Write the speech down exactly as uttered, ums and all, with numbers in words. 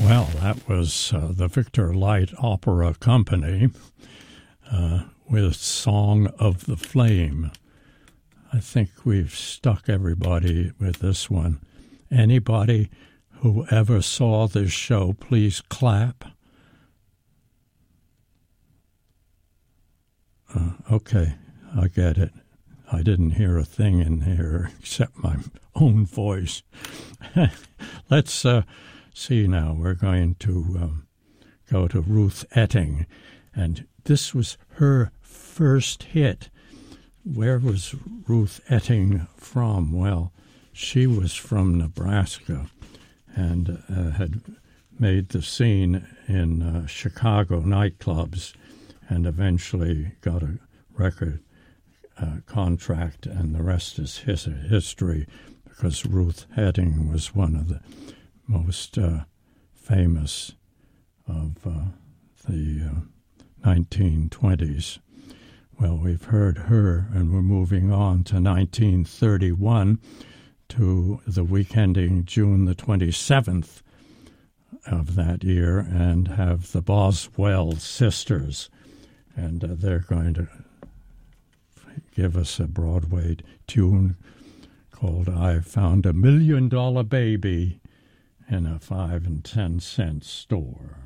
Well, that was uh, the Victor Light Opera Company uh, with Song of the Flame. I think we've stuck everybody with this one. Anybody who ever saw this show, please clap. Uh, okay, I get it. I didn't hear a thing in here except my own voice. Let's uh, see now. We're going to um, go to Ruth Etting, and this was her first hit. Where was Ruth Etting from? Well, she was from Nebraska and uh, had made the scene in uh, Chicago nightclubs and eventually got a record uh, contract, and the rest is his history, because Ruth Etting was one of the most uh, famous of uh, the uh, nineteen twenties. Well, we've heard her, and we're moving on to nineteen thirty-one, to the week ending June the twenty-seventh of that year, and have the Boswell Sisters. And uh, they're going to give us a Broadway tune called I Found a Million Dollar Baby in a five and ten cent store.